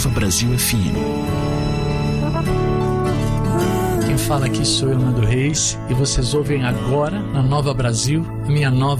Nova Brasil FM. Quem fala aqui sou eu, Nando Reis, e vocês ouvem agora, na Nova Brasil, a minha nova